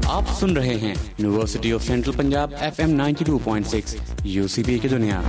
आप सुन रहे हैं university of central Punjab FM 92.6 UCP की दुनिया।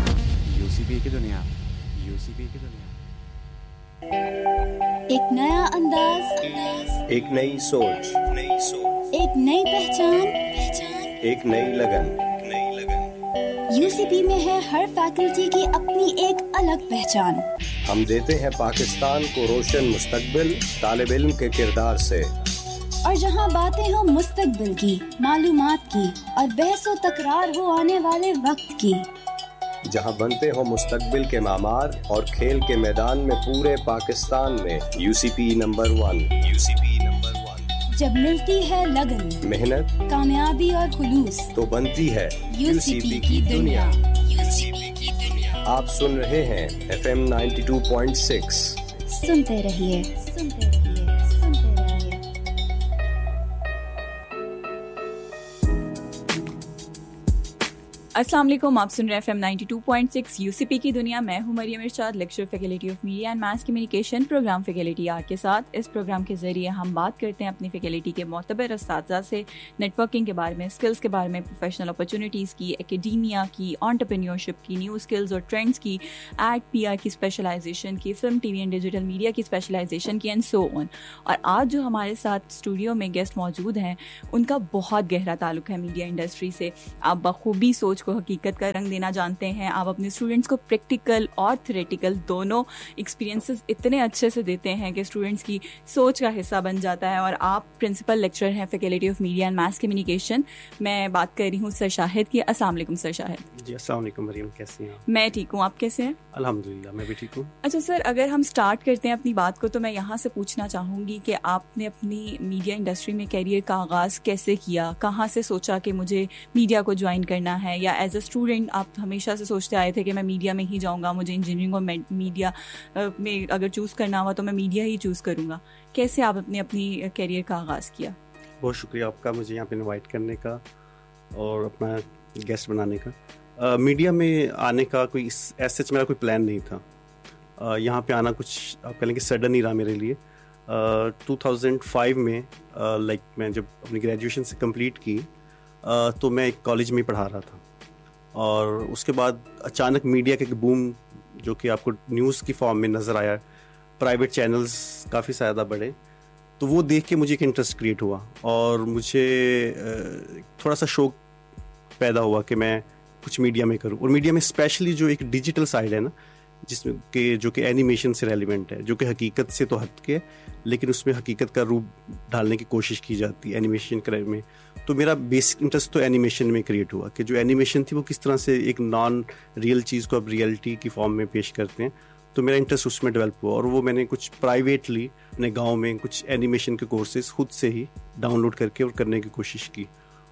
एक नया अंदाज, एक नई सोच, एक नई पहचान, एक नई लगन। यूसीपी में है हर फैकल्टी की अपनी एक अलग पहचान। हम देते हैं पाकिस्तान को रोशन मुस्तकबिल तालिब इल्म के किरदार से। और जहां बातें हो मुस्तकबिल की, मालूमात की और बहसो तकरार हो आने वाले वक्त की, जहां बनते हो मुस्तकबिल के मामार और खेल के मैदान में पूरे पाकिस्तान में यूसीपी नंबर 1। जब मिलती है लगन, मेहनत, कामयाबी और खुलूस, तो बनती है यूसीपी की दुनिया। आप सुन रहे हैं FM 92.6। सुनते रहिए। अस्सलाम वालेकुम, आप सुन रहे हैं FM 92.6 यूसीपी की दुनिया। मैं हूं मरियम इरशाद, lecture faculty of media and mass communication, programme faculty are के साथ। इस प्रोग्राम के जरिए हम बात करते हैं अपनी फैकल्टी के मोतबर उस्ताज़ा से नेटवर्किंग के बारे में, स्किल्स के बारे में, प्रोफेशनल अपॉर्चुनिटीज़ की, एकेडमिया की, एंटरप्रेन्योरशिप की, न्यू स्किल्स और ट्रेंड्स की, एड PR की स्पेशलाइजेशन की, film TV and digital media की स्पेशलाइजेशन की एंड सो ऑन। और आज जो हमारे साथ स्टूडियो में गेस्ट मौजूद हैं, उनका बहुत गहरा ताल्लुक है मीडिया इंडस्ट्री से। आप बखूबी सोच को हकीकत का रंग देना जानते हैं। आप अपने स्टूडेंट्स को प्रैक्टिकल और थ्योरेटिकल दोनों एक्सपीरियंसेस इतने अच्छे से देते हैं कि स्टूडेंट्स की सोच का हिस्सा बन जाता है। और आप प्रिंसिपल लेक्चरर हैं faculty of media and mass communication. मैं बात कर रही हूँ सर शाहिद की। अस्सलाम वालेकुम सर शाहिद। जी अस्सलाम वालेकुम मरियम, कैसी हैं आप? मैं ठीक हूँ, आप कैसे हैं? अल्हम्दुलिल्लाह मैं भी ठीक हूँ। अच्छा सर, अगर हम स्टार्ट करते हैं अपनी बात को, तो मैं यहाँ से पूछना चाहूँगी कि आपने अपनी मीडिया इंडस्ट्री में कैरियर का आगाज़ कैसे किया? कहाँ से सोचा कि मुझे मीडिया को ज्वाइन करना है? या एज अ स्टूडेंट आप हमेशा से सोचते आए थे कि मैं मीडिया में ही जाऊँगा, मुझे इंजीनियरिंग और मीडिया में अगर चूज़ करना हुआ तो मैं मीडिया ही चूज़ करूँगा? कैसे आप अपनी कैरियर का आगाज़ किया? बहुत शुक्रिया आपका मुझे यहाँ पे इनवाइट करने का और अपना गेस्ट बनाने का। मीडिया में आने का कोई ऐसे मेरा कोई प्लान नहीं था। यहाँ पे आना कुछ आप कह लें कि सडन ही रहा मेरे लिए। 2005 में मैं जब अपनी ग्रेजुएशन से कंप्लीट की तो मैं एक कॉलेज में पढ़ा रहा था, और उसके बाद अचानक मीडिया का एक बूम जो कि आपको न्यूज़ की फॉर्म में नज़र आया, प्राइवेट चैनल्स काफ़ी ज़्यादा बढ़े, तो वो देख के मुझे एक इंटरेस्ट क्रिएट हुआ और मुझे थोड़ा सा शौक पैदा हुआ कि मैं कुछ मीडिया में करूं। और मीडिया में स्पेशली जो एक डिजिटल साइड है ना, जिसमें कि जो कि एनिमेशन से रेलिवेंट है, जो कि हकीकत से तो हट के, लेकिन उसमें हकीकत का रूप डालने की कोशिश की जाती है एनिमेशन करे में। तो मेरा बेसिक इंटरेस्ट तो एनिमेशन में क्रिएट हुआ कि जो एनिमेशन थी वो किस तरह से एक नॉन रियल चीज़ को अब रियलिटी की फॉर्म में पेश करते हैं। तो मेरा इंटरेस्ट उसमें डेवलप हुआ और वो मैंने कुछ प्राइवेटली अपने गाँव में कुछ एनिमेशन के कोर्सेज खुद से ही डाउनलोड करके और करने की कोशिश की।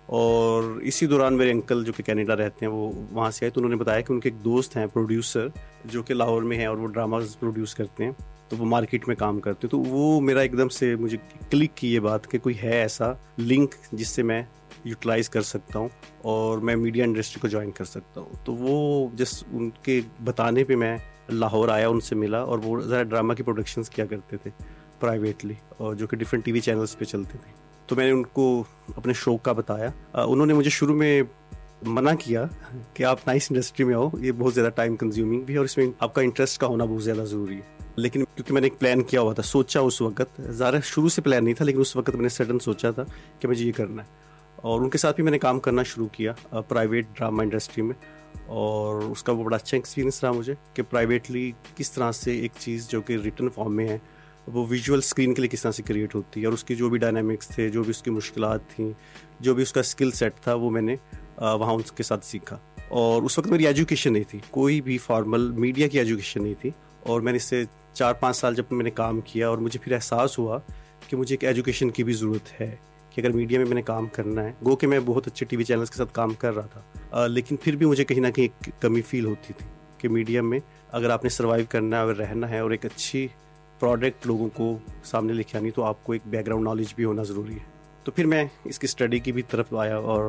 और इसी दौरान मेरे अंकल जो कि कनाडा रहते हैं वो वहाँ से आए, तो उन्होंने बताया कि उनके एक दोस्त हैं प्रोड्यूसर जो कि लाहौर में हैं और वो ड्रामाज प्रोड्यूस करते हैं, तो वो मार्केट में काम करते हैं। तो वो मेरा एकदम से मुझे क्लिक की ये बात कि कोई है ऐसा लिंक जिससे मैं यूटिलाइज़ कर सकता हूँ और मैं मीडिया इंडस्ट्री को ज्वाइन कर सकता हूँ। तो वो जस्ट उनके बताने पे मैं लाहौर आया, उनसे मिला, और वो ज़रा ड्रामा की प्रोडक्शंस किया करते थे प्राइवेटली और जो कि डिफरेंट TV चैनल्स पे चलते थे। तो मैंने उनको अपने शौक का बताया। उन्होंने मुझे शुरू में मना किया कि आप नाइस इंडस्ट्री में आओ, ये बहुत ज़्यादा टाइम कंज्यूमिंग भी है और इसमें आपका इंटरेस्ट का होना बहुत ज़्यादा ज़रूरी है। लेकिन क्योंकि मैंने एक प्लान किया हुआ था, सोचा उस वक्त, ज़्यादा शुरू से प्लान नहीं था, लेकिन उस वक्त मैंने सडन सोचा था कि मुझे ये करना है। और उनके साथ भी मैंने काम करना शुरू किया प्राइवेट ड्रामा इंडस्ट्री में, और उसका वो बड़ा अच्छा एक्सपीरियंस रहा मुझे कि प्राइवेटली किस तरह से एक चीज़ जो कि रिटन फॉर्म में है वो विजुअल स्क्रीन के लिए किस तरह से क्रिएट होती है, और उसकी जो भी डायनामिक्स थे, जो भी उसकी मुश्किलात थी, जो भी उसका स्किल सेट था, वो मैंने वहाँ उनके साथ सीखा। और उस वक्त मेरी एजुकेशन नहीं थी, कोई भी फॉर्मल मीडिया की एजुकेशन नहीं थी, और मैंने इससे 4-5 साल जब मैंने काम किया और मुझे फिर एहसास हुआ कि मुझे एक एजुकेशन की भी ज़रूरत है कि अगर मीडिया में मैंने काम करना है। गो कि मैं बहुत अच्छे TV चैनल्स के साथ काम कर रहा था, लेकिन फिर भी मुझे कहीं ना कहीं एक कमी फील होती थी कि मीडिया में अगर आपने सर्वाइव करना है, अगर रहना है और एक अच्छी प्रोडक्ट लोगों को सामने लेके आनी, तो आपको एक बैकग्राउंड नॉलेज भी होना ज़रूरी है। तो फिर मैं इसकी स्टडी की भी तरफ आया और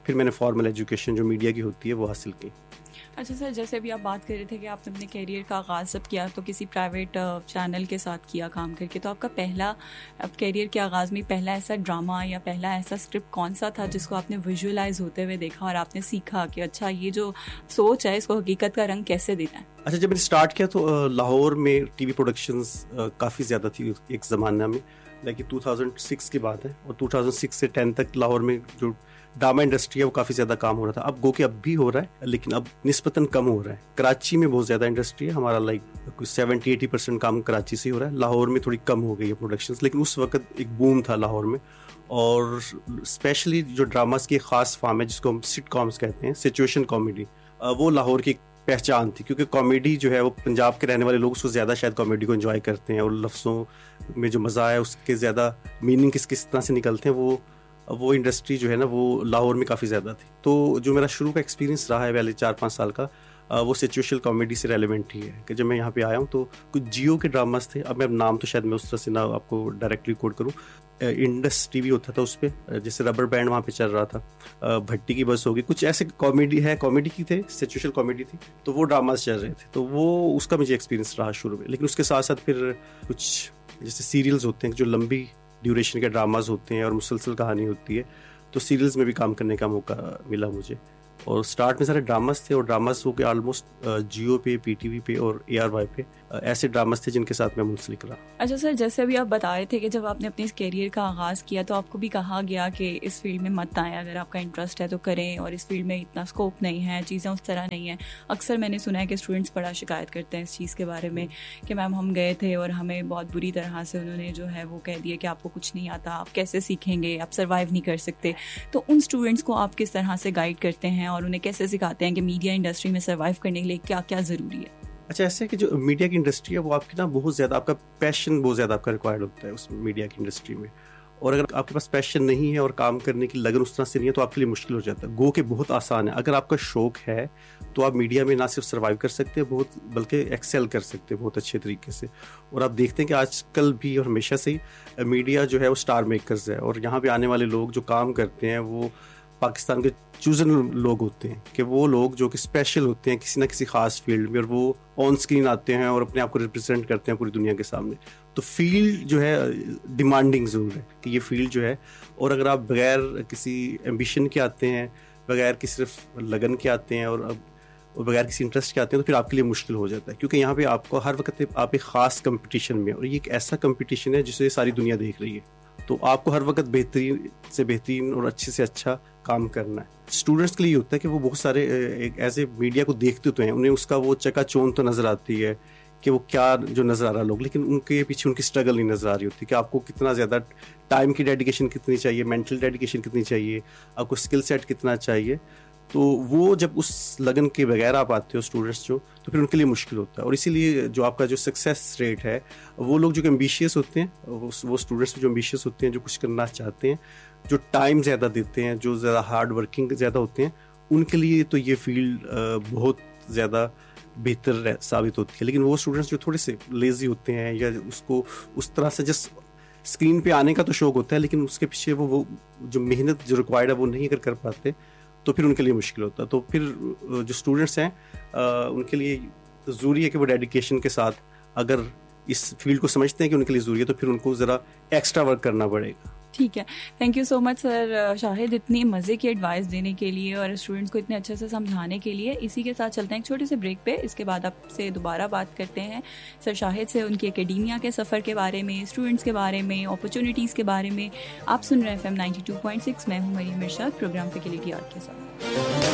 फिर मैंने फॉर्मल एजुकेशन जो मीडिया की होती है वो हासिल की। अच्छा सर, जैसे अभी आप बात कर रहे थे कि आपने अपने करियर का आगाज़ जब किया तो किसी प्राइवेट चैनल के साथ किया काम करके, तो आपका पहला करियर के आगाज़ में पहला ऐसा ड्रामा या पहला ऐसा स्क्रिप्ट कौन सा था जिसको आपने विजुअलाइज होते हुए देखा और आपने सीखा कि अच्छा ये जो सोच है इसको हकीकत का रंग कैसे देना है? अच्छा, जब मैंने स्टार्ट किया तो लाहौर में टीवी प्रोडक्शंस काफ़ी ज़्यादा थी एक ज़माना में, लाइक 2006 की बात है, और 2006 से 10 तक लाहौर में जो ड्रामा इंडस्ट्री है वो काफ़ी ज़्यादा काम हो रहा था। अब गो के अब भी हो रहा है, लेकिन अब निस्बतन कम हो रहा है। कराची में बहुत ज़्यादा इंडस्ट्री है, हमारा लाइक कुछ 70-80% काम कराची से ही हो रहा है। लाहौर में थोड़ी कम हो गई है प्रोडक्शंस, लेकिन उस वक्त एक बूम था लाहौर में। और स्पेशली जो ड्रामास की ख़ास फॉर्म है जिसको हम सिटकॉम्स कहते हैं, सिचुएशन कॉमेडी, वो लाहौर की पहचान थी, क्योंकि कॉमेडी जो है वो पंजाब के रहने वाले लोग उसको ज़्यादा शायद कॉमेडी को एंजॉय करते हैं, और लफ्ज़ों में जो मज़ा है उसके ज़्यादा मीनिंग किस तरह से निकलते हैं, वो इंडस्ट्री जो है ना वो लाहौर में काफ़ी ज़्यादा थी। तो जो मेरा शुरू का एक्सपीरियंस रहा है पहले 4-5 साल का, वो सिचुएशनल कॉमेडी से रेलेवेंट ही है कि जब मैं यहाँ पे आया हूँ तो कुछ जियो के ड्रामास थे। अब मैं नाम तो शायद मैं उस तरह से ना आपको डायरेक्टली कोट करूँ, इंडस टीवी होता था उस पर, जैसे रबर बैंड वहाँ पे चल रहा था, भट्टी की बस होगी, कुछ ऐसे कॉमेडी की थे, सिचुएशनल कॉमेडी थी, तो वो ड्रामास चल रहे थे। तो वो उसका मुझे एक्सपीरियंस रहा शुरू में। लेकिन उसके साथ साथ फिर कुछ जैसे सीरियल्स होते हैं जो लंबी ड्यूरेशन के ड्रामाज होते हैं और मुसलसल कहानी होती है, तो सीरियल्स में भी काम करने का मौका मिला मुझे। और स्टार्ट में सारे ड्रामास थे, और ड्रामास हो के ऑलमोस्ट जियो पे, पीटीवी पे और ARY पे ऐसे ड्रामास थे जिनके साथ मैं मुंसलिक रहा। अच्छा सर, जैसे अभी आप बता रहे थे कि जब आपने अपने इस करियर का आगाज़ किया तो आपको भी कहा गया कि इस फील्ड में मत आएं, अगर आपका इंटरेस्ट है तो करें, और इस फील्ड में इतना स्कोप नहीं है, चीज़ें उस तरह नहीं है। अक्सर मैंने सुना है कि स्टूडेंट्स बड़ा शिकायत करते हैं इस चीज़ के बारे में कि मैम हम गए थे और हमें बहुत बुरी तरह से उन्होंने जो है वो कह दिया कि आपको कुछ नहीं आता, आप कैसे सीखेंगे, आप सर्वाइव नहीं कर सकते। तो उन स्टूडेंट्स को आप किस तरह से गाइड करते हैं और उन्हें कैसे सिखाते हैं कि मीडिया इंडस्ट्री में सर्वाइव करने के लिए क्या क्या ज़रूरी है? अच्छा, ऐसे है कि जो मीडिया की इंडस्ट्री है वो आपकी ना बहुत ज़्यादा, आपका पैशन बहुत ज़्यादा आपका रिक्वायर्ड होता है उस मीडिया की इंडस्ट्री में। और अगर आपके पास पैशन नहीं है और काम करने की लगन उस तरह से नहीं है तो आपके लिए मुश्किल हो जाता है। गो के बहुत आसान है, अगर आपका शौक है तो आप मीडिया में ना सिर्फ सर्वाइव कर सकते हैं, बहुत बल्कि एक्सेल कर सकते हैं बहुत अच्छे तरीके से। और आप देखते हैं कि आजकल भी और हमेशा से ही मीडिया जो है वो स्टार मेकर्स है, और यहाँ पे आने वाले लोग जो काम करते हैं वो पाकिस्तान के चूजन लोग होते हैं, कि वो लोग जो कि स्पेशल होते हैं किसी ना किसी खास फील्ड में, और वो ऑन स्क्रीन आते हैं और अपने आप को रिप्रेजेंट करते हैं पूरी दुनिया के सामने। तो फील्ड जो है डिमांडिंग ज़रूर है कि ये फील्ड जो है, और अगर आप बगैर किसी एम्बिशन के आते हैं, बगैर किसी सिर्फ लगन के आते हैं और बगैर किसी इंटरेस्ट के आते हैं तो फिर आपके लिए मुश्किल हो जाता है, क्योंकि यहाँ पे आपको हर वक्त आप एक ख़ास कंपटीशन में, और ये एक ऐसा कंपटीशन है जिसे सारी दुनिया देख रही है, तो आपको हर वक्त बेहतरीन से बेहतरीन और अच्छे से अच्छा काम करना है। स्टूडेंट्स के लिए होता है कि वो बहुत सारे एक ऐसे मीडिया को देखते तो हैं, उन्हें उसका वो चकाचौंध तो नज़र आती है कि वो क्या जो नज़र आ रहा लोग, लेकिन उनके पीछे उनकी स्ट्रगल नहीं नज़र आ रही होती कि आपको कितना ज़्यादा टाइम की डेडिकेशन कितनी चाहिए, मेंटल डेडिकेशन कितनी चाहिए, आपको स्किल सेट कितना चाहिए। तो वो जब उस लगन के बगैर आप आते हो स्टूडेंट्स जो, तो फिर उनके लिए मुश्किल होता है। और इसीलिए जो आपका जो सक्सेस रेट है, वो लोग जो एम्बिशियस होते हैं, वो स्टूडेंट्स जो एम्बिशियस होते हैं, जो कुछ करना चाहते हैं, जो टाइम ज़्यादा देते हैं, जो ज़्यादा हार्ड वर्किंग ज़्यादा होते हैं, उनके लिए तो ये फील्ड बहुत ज़्यादा बेहतर साबित होती है। लेकिन वो स्टूडेंट्स जो थोड़े से लेज़ी होते हैं या उसको उस तरह से जस्ट स्क्रीन पे आने का तो शौक होता है, लेकिन उसके पीछे वो जो मेहनत जो रिक्वायर्ड है वो नहीं कर पाते, तो फिर उनके लिए मुश्किल होता है। तो फिर जो स्टूडेंट्स हैं उनके लिए ज़रूरी है कि वो डेडिकेशन के साथ अगर इस फील्ड को समझते हैं कि उनके लिए ज़रूरी है, तो फिर उनको ज़रा एक्स्ट्रा वर्क करना पड़ेगा। ठीक है, thank you so much sir Shahid, इतनी मज़े की एडवाइस देने के लिए और स्टूडेंट्स को इतने अच्छे से समझाने के लिए। इसी के साथ चलते हैं एक छोटे से ब्रेक पे, इसके बाद आपसे दोबारा बात करते हैं सर शाहिद से उनकी एकेडमिया के सफ़र के बारे में, स्टूडेंट्स के बारे में, अपॉर्चुनिटीज़ के बारे में। आप सुन रहे हैं FM 92.6, मैं हूँ मरियम इरशाद, प्रोग्राम फैकल्टी आर्ट के साथ।